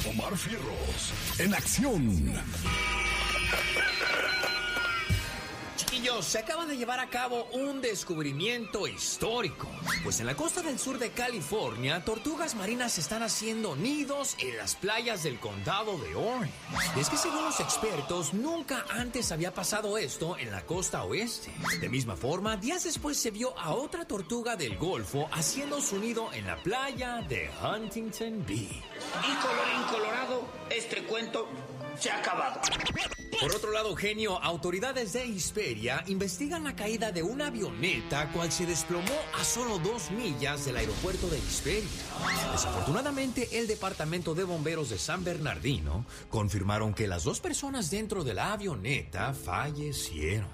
Omar Fierros, en acción. Chiquillos, se acaba de llevar a cabo un descubrimiento histórico. Pues en la costa del sur de California, tortugas marinas están haciendo nidos en las playas del condado de Orange. Y es que según los expertos, nunca antes había pasado esto en la costa oeste. De misma forma, días después se vio a otra tortuga del Golfo haciendo su nido en la playa de Huntington Beach. Y colorín colorado, este cuento se ha acabado. Por otro lado, genio, autoridades de Hesperia investigan la caída de una avioneta cual se desplomó a solo 2 millas del aeropuerto de Hesperia. Desafortunadamente, el departamento de bomberos de San Bernardino confirmaron que las 2 personas dentro de la avioneta fallecieron.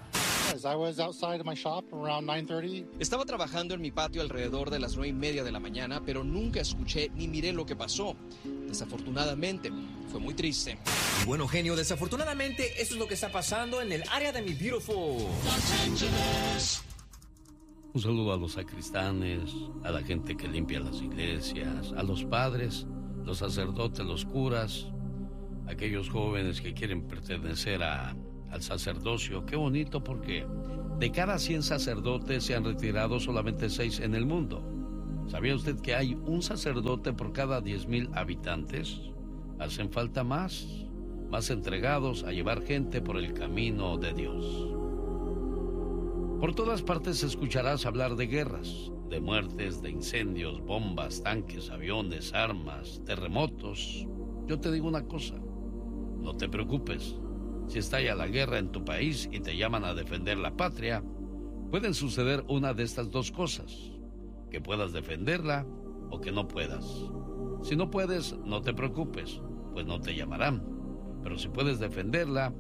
Estaba trabajando en mi patio alrededor de las 9:30 de la mañana, pero nunca escuché ni miré lo que pasó. Desafortunadamente, fue muy triste. Y bueno, genio, desafortunadamente, eso es lo que está pasando en el área de mi beautiful Los Ángeles. Un saludo a los sacristanes, a la gente que limpia las iglesias, a los padres, los sacerdotes, los curas, aquellos jóvenes que quieren pertenecer al sacerdocio. Qué bonito, porque de cada 100 sacerdotes se han retirado solamente 6 en el mundo. ¿Sabía usted que hay un sacerdote por cada 10,000 habitantes? Hacen falta más entregados a llevar gente por el camino de Dios. Por todas partes escucharás hablar de guerras, de muertes, de incendios, bombas, tanques, aviones, armas, terremotos. Yo te digo una cosa, no te preocupes. Si estalla la guerra en tu país y te llaman a defender la patria, pueden suceder una de estas 2 cosas: que puedas defenderla o que no puedas. Si no puedes, no te preocupes, pues no te llamarán. Pero si puedes defenderla,